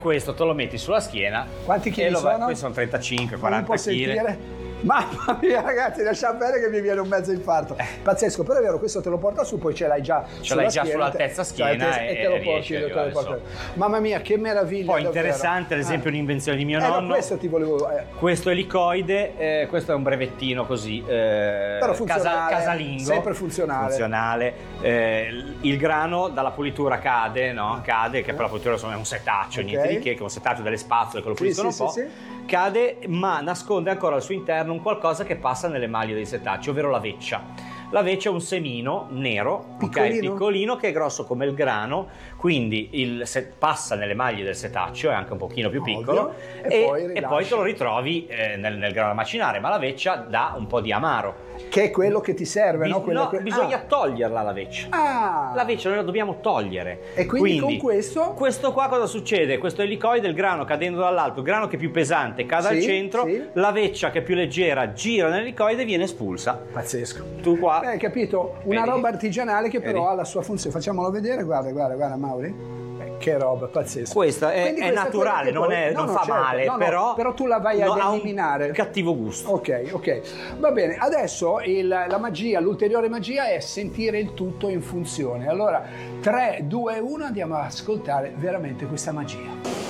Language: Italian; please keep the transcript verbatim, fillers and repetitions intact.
Questo te lo metti sulla schiena. Quanti chili sono? Vai, sono trentacinque quaranta kg. Mamma mia ragazzi, lascia bene che mi viene un mezzo infarto. Pazzesco, però è vero, questo te lo porta su, poi ce l'hai già ce l'hai già sull'altezza schiena e, e te lo porti, te lo porti. Mamma mia, che meraviglia. Poi interessante, ad esempio, ah. un'invenzione di mio eh, nonno. No, questo ti volevo eh. Questo elicoide, eh, questo è un brevettino così eh, però funzionale, casa, casalingo, sempre funzionale. Funzionale. Eh, il grano dalla pulitura cade, no? Cade, che per la pulitura insomma, è un setaccio, okay. niente di che, che è un setaccio delle spazzole che lo puliscono sì, un po'. Sì, sì. Cade, ma nasconde ancora al suo interno un qualcosa che passa nelle maglie dei setacci, ovvero la veccia. La veccia è un semino nero, piccolino. Okay, piccolino, che è grosso come il grano, quindi il set, passa nelle maglie del setaccio, è anche un pochino più piccolo, e, e, poi, e poi te lo ritrovi eh, nel, nel grano da macinare, ma la veccia dà un po' di amaro. Che è quello che ti serve, Bis- no? Quello no che... bisogna ah. toglierla la veccia. Ah. La veccia noi la dobbiamo togliere. E quindi, quindi con questo? Questo qua cosa succede? Questo elicoide, il grano cadendo dall'alto, il grano che è più pesante cade sì, al centro, sì. la veccia che è più leggera gira nell'elicoide e viene espulsa. Pazzesco. Tu qua... Beh, hai capito? Una Vedi? roba artigianale che però Vedi? ha la sua funzione. Facciamolo vedere, guarda, guarda, guarda Mauri. Che roba, pazzesco. Questa è, è questa naturale, è non, poi, è, no, non no, fa certo, male, no, no, però, però tu la vai no, ad eliminare. Ha un cattivo gusto. Ok, ok. Va bene, adesso il, la magia, l'ulteriore magia è sentire il tutto in funzione. Allora, tre, due, uno, andiamo ad ascoltare veramente questa magia.